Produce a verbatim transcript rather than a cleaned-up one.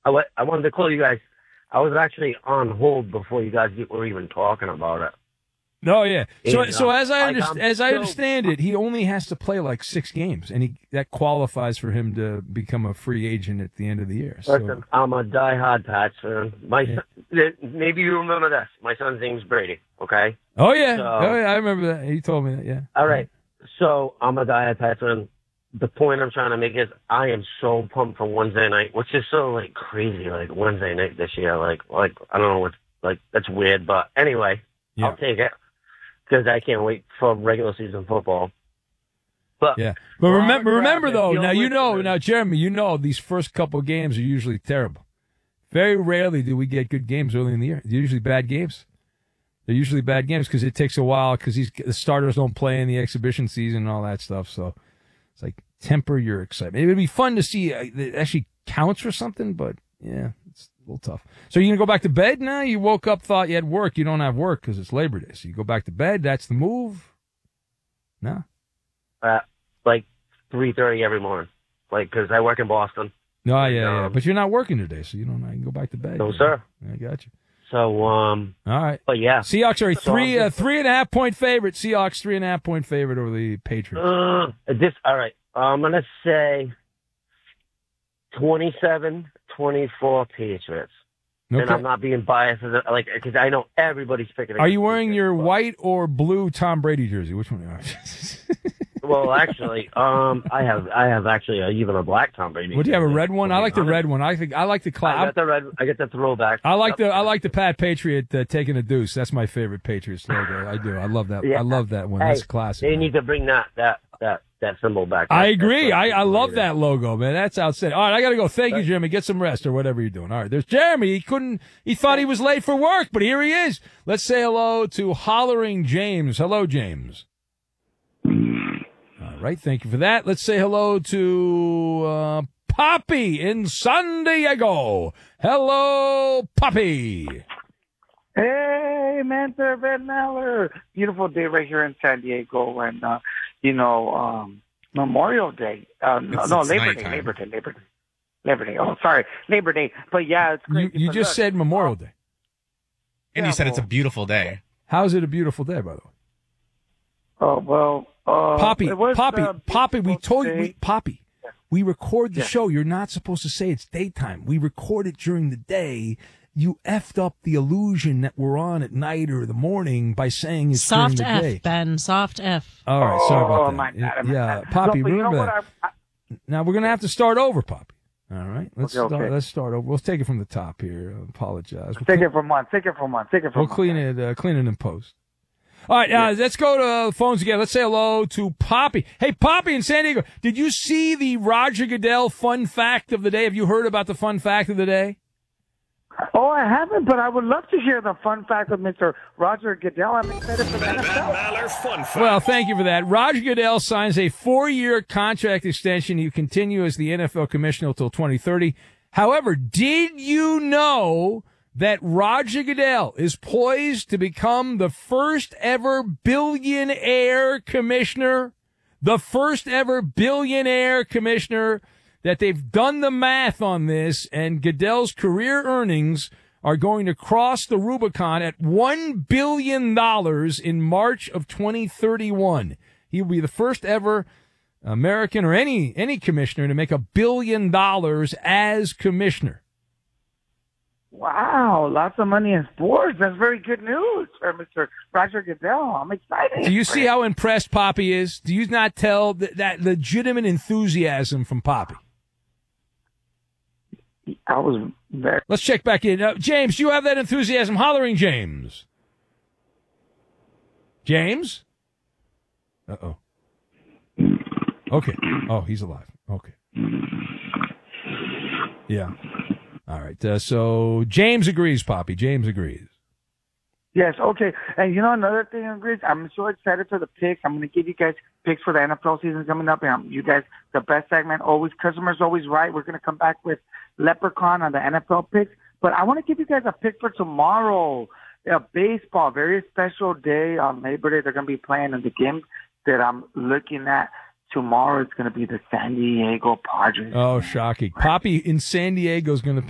I, wa- I wanted to call you guys. I was actually on hold before you guys were even talking about it. No, yeah. So, And, so uh, as I like, underst- I'm as I so- understand it, he only has to play like six games, and he that qualifies for him to become a free agent at the end of the year. So, Listen, I'm a diehard Pats fan. My Yeah. son, maybe you remember this. My son's name's Brady. Okay. oh yeah, So- oh yeah, I remember that. He told me that. Yeah. All right. So I'm a diehard Pats fan. The point I'm trying to make is I am so pumped for Wednesday night, which is so like crazy, like Wednesday night this year. Like, like I don't know what, like that's weird, but anyway, Yeah. I'll take it because I can't wait for regular season football. But Yeah, but Ron remember, remember Rabbit, though. you're Now you know, listening. now Jeremy, you know these first couple of games are usually terrible. Very rarely do we get good games early in the year. They're usually bad games. They're usually bad games because it takes a while because these the starters don't play in the exhibition season and all that stuff. So it's like temper your excitement. It would be fun to see uh, it actually counts for something, but yeah, it's a little tough. So you gonna go back to bed now? You woke up, thought you had work. You don't have work because it's Labor Day. So you go back to bed. That's the move. No. uh, like three thirty every morning, like because I work in Boston. No, yeah, yeah. Um, But you're not working today, so you don't. I can go back to bed. No, sir. I got you. So um, All right. but yeah, Seahawks are a So three, I'm uh, just- three and a half point favorite. Seahawks three and a half point favorite over the Patriots. uh, this all right. I'm gonna say twenty-seven twenty-four Patriots. And Okay. I'm not being biased, as a, like, because I know everybody's picking. Are you against wearing Patriots, your but- white or blue Tom Brady jersey? Which one are you? Well, actually, um, I have, I have actually a, even a black Tom Brady. What do you have? A jersey, red one? to I be like the honest. red one. I think I like the I cloud. got the red. I get the throwback. I like the Yep. I like the Pat Patriot uh, taking a deuce. That's my favorite Patriots logo. I do. I love that. Yeah. I love that one. Hey, That's classic. They man. need to bring that that that that symbol back. I That- agree. that's I, what I love it is. that logo, man. That's outstanding. All right, I got to go. Thank you, Jeremy. Get some rest or whatever you're doing. All right, there's Jeremy. He couldn't, he thought he was late for work, but here he is. Let's say hello to Hollering James. Hello, James. All right, thank you for that. Let's say hello to uh, Poppy in San Diego. Hello, Poppy. Hey, Mentor Van Meller. Beautiful day right here in San Diego. And, uh, you know, um, Memorial Day. Uh, no, It's- no it's Labor Day, nighttime. Labor Day, Labor Day. Labor Day. Oh, sorry. Labor Day. But, yeah, it's You, crazy. you But just look, said Memorial Day. And Yeah, you said it's a well- beautiful day. How's it a beautiful day, by the way? Oh, well. Uh, Poppy, it was, Poppy, uh, Poppy, we beautiful told you, day. we, Poppy, we record the Yeah. show. You're not supposed to say it's daytime. We record it during the day. You effed up the illusion that we're on at night or the morning by saying it's Soft during the F, day. Ben. Soft F. All right, sorry about Oh, that. my God, my yeah, God. Poppy, No, but you remember know that. what? I, I, Now we're gonna have to start over, Poppy. All right, let's Okay, start. okay. Let's start over. We'll take it from the top here. I apologize. We'll, take clean, it from one. Take it from one. Take it from we'll one. clean it. Uh, clean it in post. All right, uh, let's go to the phones again. Let's say hello to Poppy. Hey, Poppy in San Diego. Did you see the Roger Goodell fun fact of the day? Have you heard about the fun fact of the day? Oh, I haven't, but I would love to hear the fun fact of Mister Roger Goodell. I'm excited for the N F L. Maller fun fact. Well, thank you for that. Roger Goodell signs a four-year contract extension. He will continue as the N F L commissioner until twenty thirty. However, did you know that Roger Goodell is poised to become the first ever billionaire commissioner? The first ever billionaire commissioner, that they've done the math on this, and Goodell's career earnings are going to cross the Rubicon at one billion dollars in March of twenty thirty-one. He will be the first ever American or any any commissioner to make a billion dollars as commissioner. Wow, lots of money in sports. That's very good news for Mister Roger Goodell. I'm excited. Do you see how impressed Poppy is? Do you not tell that, that legitimate enthusiasm from Poppy? I was very. Let's check back in. Uh, James, do you have that enthusiasm? Hollering James. James? Uh-oh. Okay. Oh, he's alive. Okay. Yeah. All right. Uh, so James agrees, Poppy. James agrees. Yes, okay. And you know another thing, Chris, I'm so excited for the picks. I'm going to give you guys picks for the N F L season coming up. And um, you guys, the best segment, always, customer's always right. We're going to come back with Leprechaun on the N F L picks. But I want to give you guys a pick for tomorrow. Yeah, baseball, very special day on Labor Day. They're going to be playing in the game that I'm looking at. Tomorrow it's going to be the San Diego Padres. Oh, shocking. Poppy in San Diego is going to